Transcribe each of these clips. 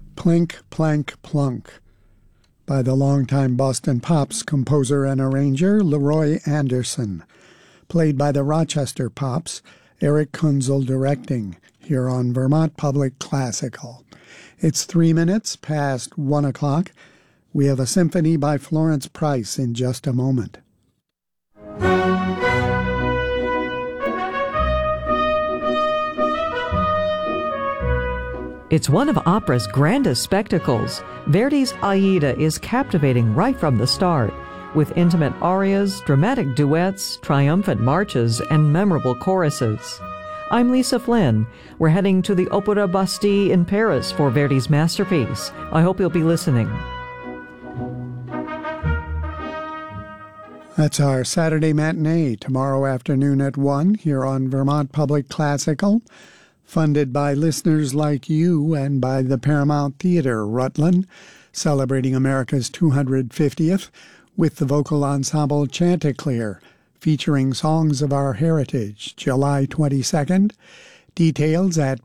Plink, Plank, Plunk by the longtime Boston Pops composer and arranger Leroy Anderson, played by the Rochester Pops, Eric Kunzel directing, here on Vermont Public Classical. It's 3 minutes past 1 o'clock. We have a symphony by Florence Price in just a moment. It's one of opera's grandest spectacles. Verdi's Aida is captivating right from the start, with intimate arias, dramatic duets, triumphant marches, and memorable choruses. I'm Lisa Flynn. We're heading to the Opéra Bastille in Paris for Verdi's masterpiece. I hope you'll be listening. That's our Saturday matinee, tomorrow afternoon at 1 here on Vermont Public Classical, funded by listeners like you and by the Paramount Theatre, Rutland, celebrating America's 250th with the vocal ensemble Chanticleer, featuring songs of our heritage, July 22nd. Details at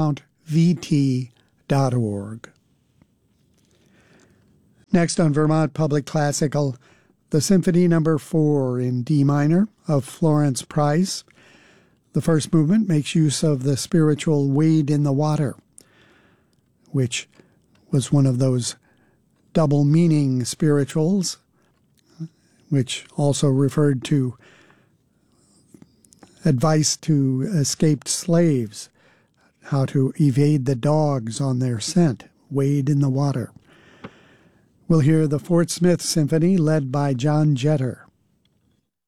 ParamountVT.org. Next on Vermont Public Classical, the Symphony No. 4 in D minor of Florence Price. The first movement makes use of the spiritual Wade in the Water, which was one of those double meaning spirituals, which also referred to advice to escaped slaves, how to evade the dogs on their scent, wade in the water. We'll hear the Fort Smith Symphony led by John Jetter.